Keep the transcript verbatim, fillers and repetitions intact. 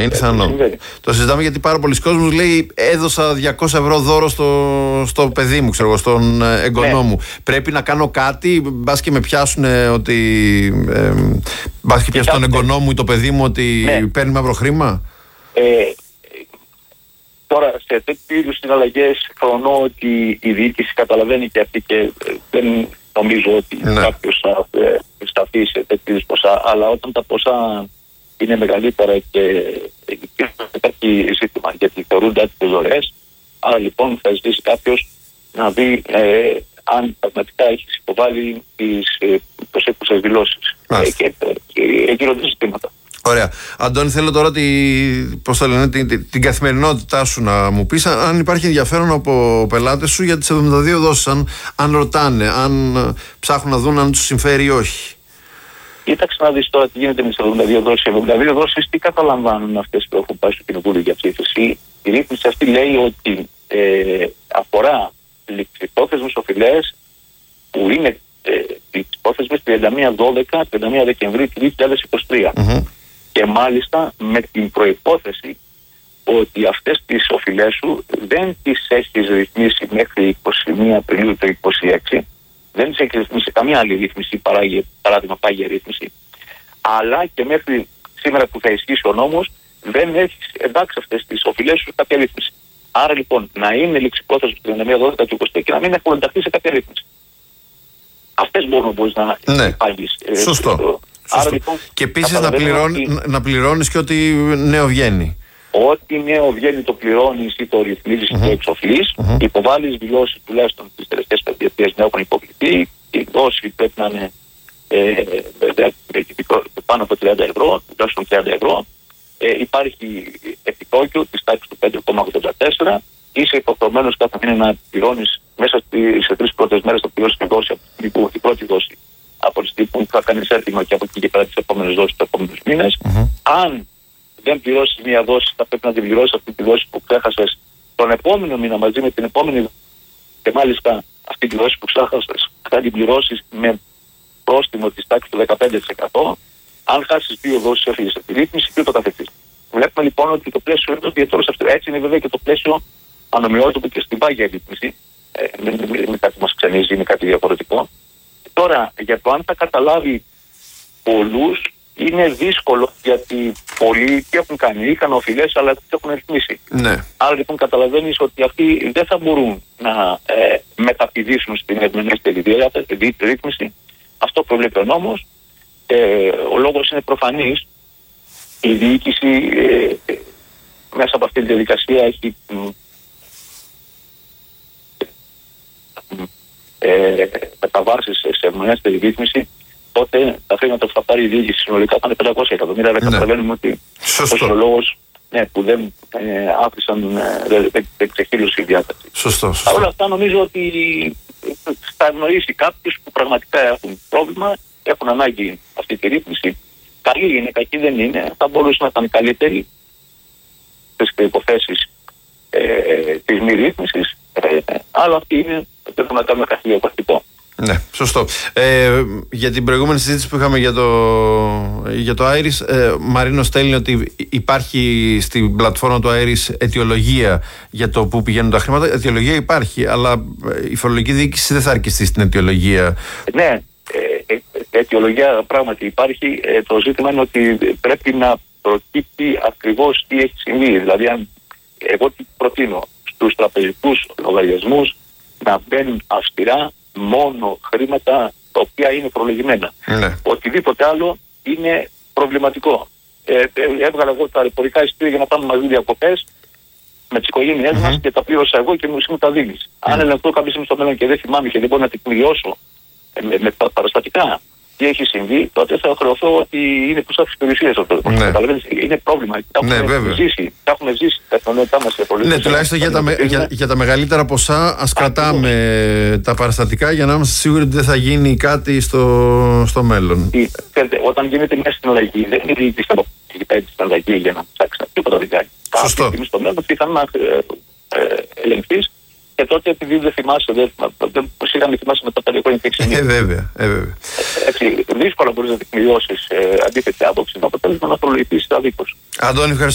είναι πιθανό. Το συζητάμε γιατί πάρα πολλοί κόσμος λέει έδωσα διακόσια ευρώ δώρο στο, στο παιδί μου, ξέρω εγώ, στον εγγονό ναι. μου. Πρέπει να κάνω κάτι, μπας και με πιάσουν ότι. Ε, μπας και πιάσουν τον εγγονό μου ή το παιδί μου ότι ναι. παίρνει μαύρο χρήμα. Ε, τώρα σε τέτοιου είδους συναλλαγές φρονώ ότι η διοίκηση καταλαβαίνει και αυτή και δεν νομίζω ότι ναι. κάποιος θα σταθεί σε τέτοιου είδους ποσά, αλλά όταν τα ποσά είναι μεγαλύτερα και υπάρχει ζήτημα γιατί θεωρούνται άτυπες δωρεές, άρα λοιπόν θα ζητήσει κάποιος να δει ε, αν πραγματικά έχει υποβάλει τις ε, προσέκουσες δηλώσεις ε, και, και γύρονται ζητήματα. Ωραία. Αντώνη, θέλω τώρα τη, πώς το λένε, την, την, την καθημερινότητά σου να μου πεις αν υπάρχει ενδιαφέρον από πελάτες σου για τις εβδομήντα δύο δόσεις, αν, αν ρωτάνε, αν ψάχνουν να δουν αν τους συμφέρει ή όχι. Κοίταξε να δεις τώρα τι γίνεται με τις εβδομήντα δύο δόσεις. Οι εβδομήντα δύο δόσεις τι καταλαμβάνουν αυτές που έχουν πάει στο κοινοβούλιο για ψήφιση. Η ρύθμιση αυτή λέει ότι ε, αφορά ληξιπρόθεσμες οφειλές που είναι ε, ληξιπρόθεσμες τριάντα μία δώδεκα τριάντα μία Δεκεμβρίου του δύο χιλιάδες είκοσι τρία. Mm-hmm. Και μάλιστα με την προϋπόθεση ότι αυτές τις οφειλές σου δεν τις έχεις ρυθμίσει μέχρι είκοσι μία Απριλίου του είκοσι έξι, δεν τις έχεις ρυθμίσει καμία άλλη ρύθμιση, παράδειγμα πάγια ρύθμιση, αλλά και μέχρι σήμερα που θα ισχύσει ο νόμος δεν έχεις εντάξει αυτές τις οφειλές σου σε κάποια ρύθμιση. Άρα λοιπόν να είναι ληξιπρόθεσμες του τριάντα μία δώδεκα του είκοσι τρία και να μην έχουν ενταχθεί σε κάποια ρύθμιση. Αυτές μπορούν να ναι. πάγεις. Σωστό. Άρα, λοιπόν, και επίσης να, πληρώνει, ότι... να πληρώνεις και ό,τι νέο βγαίνει. Ό,τι νέο βγαίνει το πληρώνεις ή το ρυθμίζεις ή mm-hmm. το εξοφλείς. Mm-hmm. Υποβάλλεις δηλώσεις τουλάχιστον τις τελευταίες πενταετίες να έχουν υποβληθεί. Η δόση πρέπει να είναι ε, ε, ε, πάνω από τριάντα ευρώ, τουλάχιστον τριάντα ευρώ. Ε, υπάρχει επιτόκιο της τάξης του πέντε κόμμα ογδόντα τέσσερα. Είσαι υποχρεωμένος κάθε μήνα να πληρώνεις μέσα σε τρεις πρώτες μέρες, θα πληρώσεις τη δόση από τη, η πρώτη δόση. Από τη στιγμή που θα κάνεις έτοιμο και από εκεί και πέρα τις επόμενες δόσεις τους επόμενους μήνες. Mm-hmm. Αν δεν πληρώσεις μία δόση, θα πρέπει να την πληρώσεις αυτή τη δόση που ξέχασες τον επόμενο μήνα μαζί με την επόμενη. Και μάλιστα αυτή τη δόση που ξέχασες θα την πληρώσεις με πρόστιμο της τάξης του δεκαπέντε τοις εκατό. Αν χάσεις δύο δόσεις, έφυγες από τη ρύθμιση και ούτω καθεξής. Βλέπουμε λοιπόν ότι το πλαίσιο είναι το ιδιαίτερο σε αυτό. Έτσι είναι βέβαια και το πλαίσιο ανομοιότυπο και στην πάγια ρύθμιση. Ε, δεν είναι κάτι που μας ξενίζει, είναι κάτι διαφορετικό. Τώρα, για το αν θα καταλάβει πολλούς είναι δύσκολο γιατί πολλοί τι έχουν κάνει, είχαν οφειλές αλλά τις έχουν ρυθμίσει. Ναι. Άρα λοιπόν καταλαβαίνεις ότι αυτοί δεν θα μπορούν να ε, μεταπηδήσουν στην ευμενέστερη ρύθμιση. Αυτό προβλέπει ο νόμος. Ε, ο λόγος είναι προφανής. Η διοίκηση ε, μέσα από αυτή τη διαδικασία έχει ε, μεταβάσεις σε ευμενέστερη ρύθμιση. Τότε τα χρήματα που θα πάρει η διοίκηση συνολικά θα είναι πεντακόσια εκατομμύρια. Δεν καταλαβαίνουμε ότι αυτός ο λόγος ναι, που δεν ε, άφησαν, ε, δεν, δεν ξεχύλωσε η διάταξη. Σωστό. σωστό. Όλα αυτά νομίζω ότι θα γνωρίσει κάποιους που πραγματικά έχουν πρόβλημα, έχουν ανάγκη αυτή τη ρύθμιση. Καλή είναι, κακή δεν είναι. Θα μπορούσε να ήταν καλύτερη στις υποθέσεις ε, της μη ρύθμισης, ε, αλλά αυτή είναι, δεν θα να κάνουμε κάτι διαφορετικό. Ναι, σωστό. Ε, για την προηγούμενη συζήτηση που είχαμε για το, για το Iris, ε, Μαρίνο στέλνει ότι υπάρχει στην πλατφόρμα του Iris αιτιολογία για το πού πηγαίνουν τα χρήματα. Αιτιολογία υπάρχει, αλλά η φορολογική διοίκηση δεν θα αρκεστεί στην αιτιολογία. Ναι, ε, ε, αιτιολογία πράγματι υπάρχει. Ε, το ζήτημα είναι ότι πρέπει να προκύπτει ακριβώς τι έχει συμβεί. Δηλαδή, αν, εγώ τι προτείνω στους τραπεζικούς λογαριασμούς να μπαίνουν αυστηρά μόνο χρήματα τα οποία είναι προλογισμένα. Ναι. Οτιδήποτε άλλο είναι προβληματικό. Ε, ε, έβγαλα εγώ τα αεροπορικά εισιτήρια για να πάμε μαζί διακοπές με τις οικογένειές mm-hmm. μας και τα πλήρωσα εγώ και μου τα δίνεις. Mm-hmm. Αν ελεγχθώ κάποια στιγμή στο μέλλον και δεν θυμάμαι και δεν μπορώ να τεκμηριώσω ε, με, με παραστατικά τι έχει συμβεί, τότε θα χρεωθώ ότι είναι προς άφηση περιουσίας αυτό. Ναι. Είναι πρόβλημα. Τα έχουμε ναι, ζήσει. Τα έχουμε ζήσει. Τα κοινωνικά μας πολύ. Ναι, τουλάχιστον για τα, με, για, για τα μεγαλύτερα ποσά, ας κρατάμε τα παραστατικά για να είμαστε σίγουροι ότι δεν θα γίνει κάτι στο, στο μέλλον. Η, όταν γίνεται μια συναλλαγή, δεν είναι η την συναλλαγή για να ψάξει τίποτα δεν κάνει. Σωστό. Κάποια στο μέλλον πιθανόν να ελεγχθείς. Και τότε επειδή δεν θυμάσαι, δεν, δεν σίγουρα μην θυμάσαι μετά τα λεγόμενα έξι μήνες. Ε, βέβαια, ε, βέβαια. Έτσι, δύσκολα μπορείς να τεκμηριώσεις ε, αντίθετη άποψη, με αποτέλεσμα να προλογηθείς τα δίκως. Αντώνη, ευχαριστώ.